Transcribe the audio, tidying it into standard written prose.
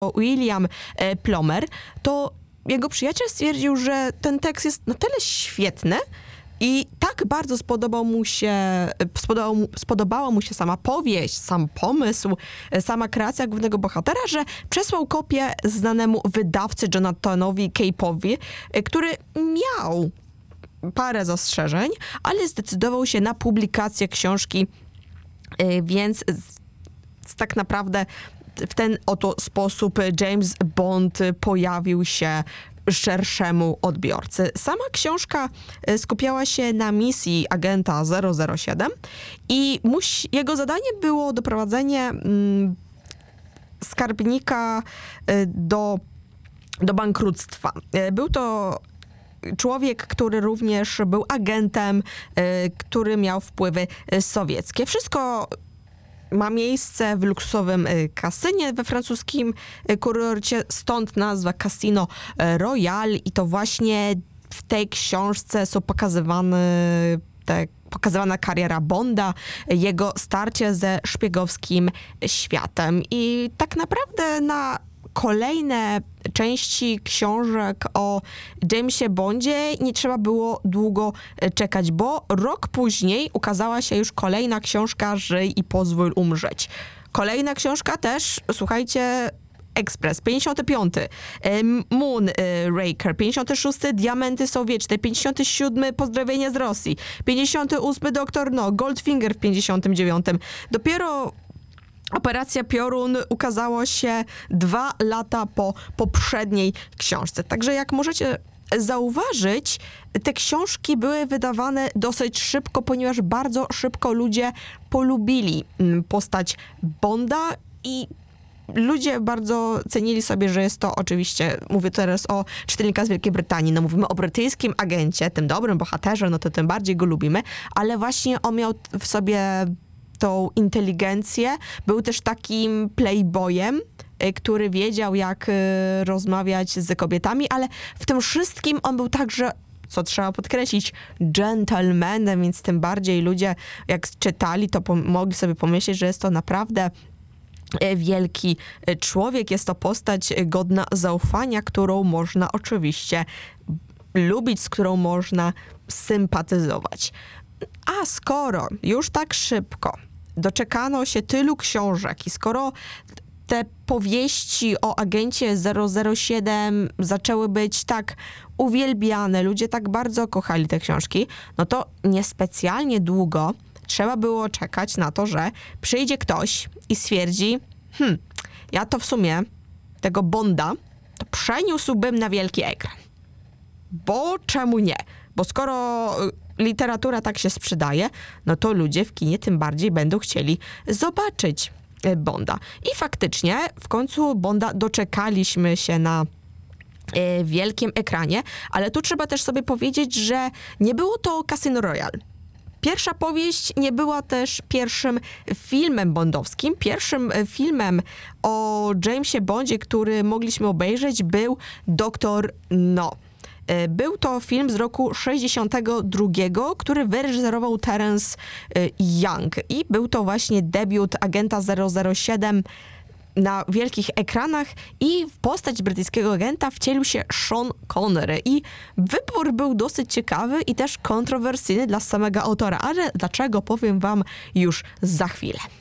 William Plomer, to jego przyjaciel stwierdził, że ten tekst jest na tyle świetny i tak bardzo spodobała mu się sama powieść, sam pomysł, sama kreacja głównego bohatera, że przesłał kopię znanemu wydawcy Jonathanowi Cape'owi, który miał parę zastrzeżeń, ale zdecydował się na publikację książki, więc tak naprawdę w ten oto sposób James Bond pojawił się szerszemu odbiorcy. Sama książka skupiała się na misji agenta 007 i jego zadanie było doprowadzenie skarbnika do bankructwa. Był to człowiek, który również był agentem, który miał wpływy sowieckie. Wszystko ma miejsce w luksusowym kasynie we francuskim kurorcie, stąd nazwa Casino Royale i to właśnie w tej książce są pokazywana kariera Bonda, jego starcie ze szpiegowskim światem. I tak naprawdę na kolejne części książek o Jamesie Bondzie nie trzeba było długo czekać, bo rok później ukazała się już kolejna książka Żyj i pozwól umrzeć. Kolejna książka też, słuchajcie, Express, 55. Moonraker, 56. Diamenty Sowieczne, 57. Pozdrowienie z Rosji, 58. Doktor No, Goldfinger w 59. Dopiero Operacja Piorun ukazała się 2 lata po poprzedniej książce. Także jak możecie zauważyć, te książki były wydawane dosyć szybko, ponieważ bardzo szybko ludzie polubili postać Bonda i ludzie bardzo cenili sobie, że jest to oczywiście, mówię teraz o czytelnikach z Wielkiej Brytanii, no mówimy o brytyjskim agencie, tym dobrym bohaterze, no to tym bardziej go lubimy, ale właśnie on miał w sobie tą inteligencję, był też takim playboyem, który wiedział, jak rozmawiać z kobietami, ale w tym wszystkim on był także, co trzeba podkreślić, gentlemanem, więc tym bardziej ludzie, jak czytali, to mogli sobie pomyśleć, że jest to naprawdę wielki człowiek, jest to postać godna zaufania, którą można oczywiście lubić, z którą można sympatyzować. A skoro już tak szybko doczekano się tylu książek i skoro te powieści o agencie 007 zaczęły być tak uwielbiane, ludzie tak bardzo kochali te książki, no to niespecjalnie długo trzeba było czekać na to, że przyjdzie ktoś i stwierdzi, ja to w sumie tego Bonda to przeniósłbym na wielki ekran. Bo czemu nie? Bo skoro literatura tak się sprzedaje, no to ludzie w kinie tym bardziej będą chcieli zobaczyć Bonda. I faktycznie w końcu Bonda doczekaliśmy się na wielkim ekranie, ale tu trzeba też sobie powiedzieć, że nie było to Casino Royale. Pierwsza powieść nie była też pierwszym filmem bondowskim. Pierwszym filmem o Jamesie Bondzie, który mogliśmy obejrzeć, był Doktor No. Był to film z roku 62, który wyreżyserował Terence Young i był to właśnie debiut agenta 007 na wielkich ekranach i w postać brytyjskiego agenta wcielił się Sean Connery i wybór był dosyć ciekawy i też kontrowersyjny dla samego autora, ale dlaczego powiem wam już za chwilę.